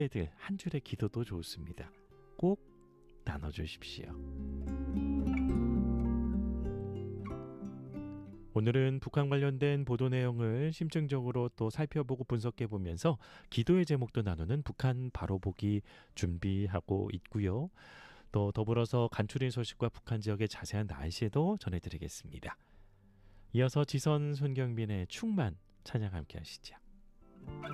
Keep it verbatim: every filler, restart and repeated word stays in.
들 한 줄의 기도도 좋습니다. 꼭 나눠주십시오. 오늘은 북한 관련된 보도 내용을 심층적으로 또 살펴보고 분석해 보면서 기도의 제목도 나누는 북한 바로 보기 준비하고 있고요. 또 더불어서 간추린 소식과 북한 지역의 자세한 날씨도 전해드리겠습니다. 이어서 지선 손경민의 충만 찬양 함께 하시죠.